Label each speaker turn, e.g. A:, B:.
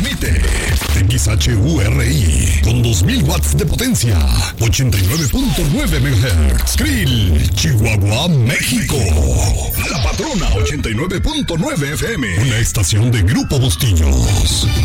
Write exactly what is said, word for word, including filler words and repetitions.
A: Transmite X H U R I con dos mil watts de potencia, ochenta y nueve punto nueve megahertz. Krill, Chihuahua, México. La Patrona ochenta y nueve punto nueve F M, una estación de Grupo Bustillos.